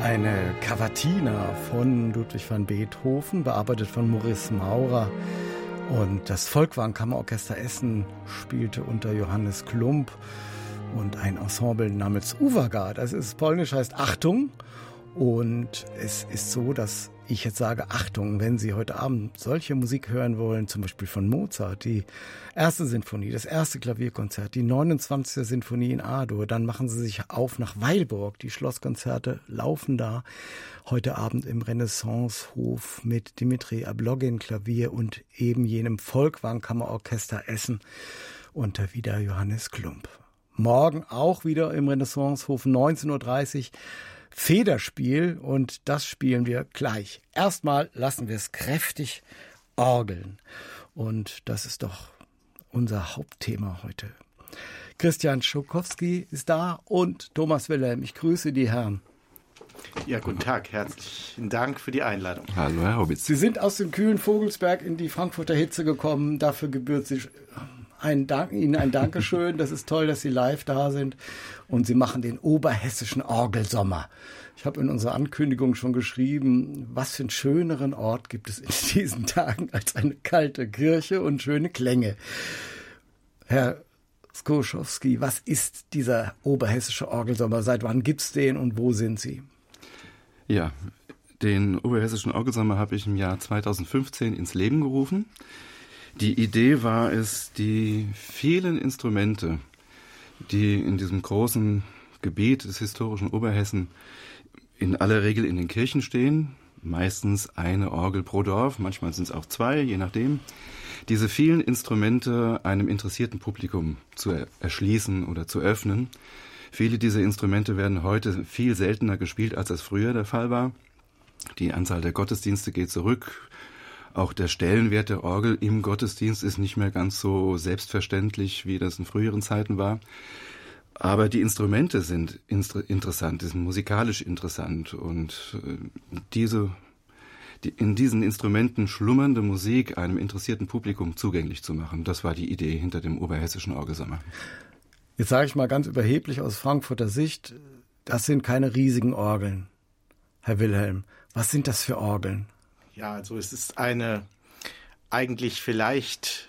Eine Cavatina von Ludwig van Beethoven, bearbeitet von Maurice Maurer. Und das Folkwang-Kammerorchester Essen spielte unter Johannes Klump und ein Ensemble namens Uwaga. Das ist polnisch, heißt Achtung. Und es ist so, dass ich jetzt sage, Achtung, wenn Sie heute Abend solche Musik hören wollen, zum Beispiel von Mozart, die erste Sinfonie, das erste Klavierkonzert, die 29. Sinfonie in A-Dur, dann machen Sie sich auf nach Weilburg. Die Schlosskonzerte laufen da heute Abend im Renaissancehof mit Dimitri Ablogin Klavier und eben jenem Folkwang-Kammerorchester Essen unter wieder Johannes Klump. Morgen auch wieder im Renaissancehof 19.30 Uhr. Federspiel, und das spielen wir gleich. Erstmal lassen wir es kräftig orgeln. Und das ist doch unser Hauptthema heute. Christian Schokowski ist da und Thomas Wilhelm. Ich grüße die Herren. Ja, guten Tag. Herzlichen Dank für die Einladung. Hallo, Herr Hobitz. Sie sind aus dem kühlen Vogelsberg in die Frankfurter Hitze gekommen. Dafür gebührt sich Ihnen ein Dankeschön. Das ist toll, dass Sie live da sind. Und Sie machen den oberhessischen Orgelsommer. Ich habe in unserer Ankündigung schon geschrieben, was für einen schöneren Ort gibt es in diesen Tagen als eine kalte Kirche und schöne Klänge. Herr Skoschowski, was ist dieser oberhessische Orgelsommer? Seit wann gibt's den und wo sind Sie? Ja, den oberhessischen Orgelsommer habe ich im Jahr 2015 ins Leben gerufen. Die Idee war es, die vielen Instrumente, die in diesem großen Gebiet des historischen Oberhessen in aller Regel in den Kirchen stehen, meistens eine Orgel pro Dorf, manchmal sind es auch zwei, je nachdem, diese vielen Instrumente einem interessierten Publikum zu erschließen oder zu öffnen. Viele dieser Instrumente werden heute viel seltener gespielt, als das früher der Fall war. Die Anzahl der Gottesdienste geht zurück. Auch der Stellenwert der Orgel im Gottesdienst ist nicht mehr ganz so selbstverständlich, wie das in früheren Zeiten war. Aber die Instrumente sind interessant, sind musikalisch interessant. Und in diesen Instrumenten schlummernde Musik einem interessierten Publikum zugänglich zu machen, das war die Idee hinter dem oberhessischen Orgelsommer. Jetzt sage ich mal ganz überheblich aus Frankfurter Sicht, das sind keine riesigen Orgeln. Herr Wilhelm, was sind das für Orgeln? Ja, also es ist eine eigentlich vielleicht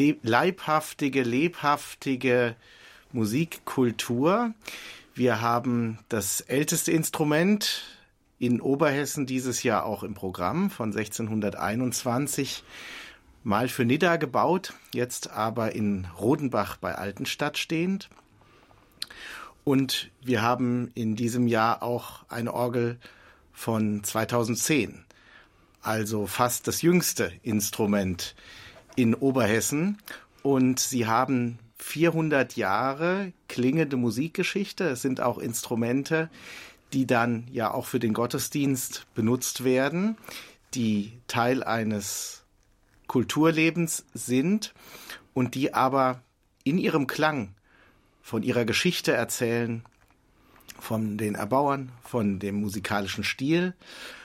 lebhaftige Musikkultur. Wir haben das älteste Instrument in Oberhessen dieses Jahr auch im Programm von 1621, mal für Nidda gebaut, jetzt aber in Rodenbach bei Altenstadt stehend. Und wir haben in diesem Jahr auch eine Orgel von 2010. Also fast das jüngste Instrument in Oberhessen. Und sie haben 400 Jahre klingende Musikgeschichte. Es sind auch Instrumente, die dann ja auch für den Gottesdienst benutzt werden, die Teil eines Kulturlebens sind und die aber in ihrem Klang von ihrer Geschichte erzählen, von den Erbauern, von dem musikalischen Stil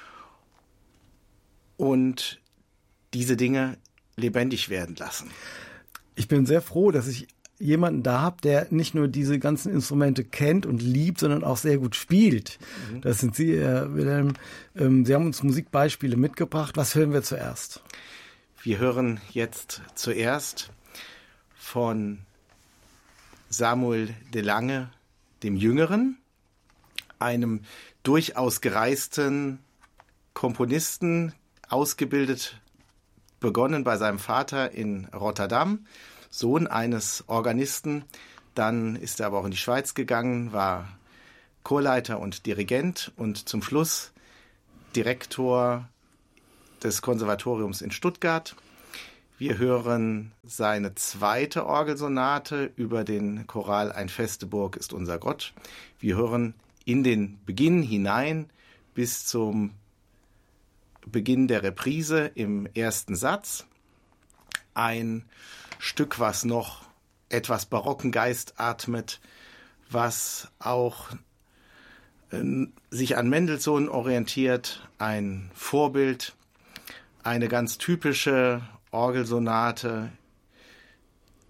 und diese Dinge lebendig werden lassen. Ich bin sehr froh, dass ich jemanden da habe, der nicht nur diese ganzen Instrumente kennt und liebt, sondern auch sehr gut spielt. Das sind Sie, Herr Wilhelm. Sie haben uns Musikbeispiele mitgebracht. Was hören wir zuerst? Wir hören jetzt zuerst von Samuel de Lange, dem Jüngeren, einem durchaus gereisten Komponisten, ausgebildet, begonnen bei seinem Vater in Rotterdam, Sohn eines Organisten. Dann ist er aber auch in die Schweiz gegangen, war Chorleiter und Dirigent und zum Schluss Direktor des Konservatoriums in Stuttgart. Wir hören seine zweite Orgelsonate über den Choral Ein feste Burg ist unser Gott. Wir hören in den Beginn hinein bis zum Beginn der Reprise im ersten Satz. Ein Stück, was noch etwas barocken Geist atmet, was auch sich an Mendelssohn orientiert, ein Vorbild, eine ganz typische Orgelsonate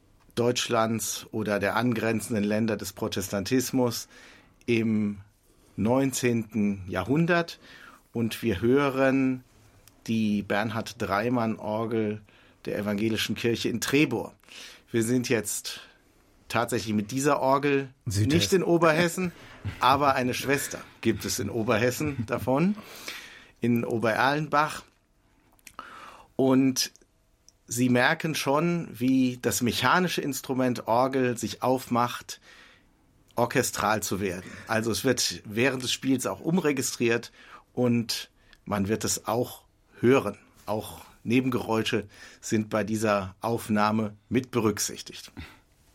Deutschlands oder der angrenzenden Länder des Protestantismus im 19. Jahrhundert. Und wir hören die Bernhard Dreimann-Orgel der Evangelischen Kirche in Trebur. Wir sind jetzt tatsächlich mit dieser Orgel nicht in Oberhessen, aber eine Schwester gibt es in Oberhessen davon, in Obererlenbach. Und Sie merken schon, wie das mechanische Instrument Orgel sich aufmacht, orchestral zu werden. Also es wird während des Spiels auch umregistriert und man wird es auch hören. Auch Nebengeräusche sind bei dieser Aufnahme mit berücksichtigt.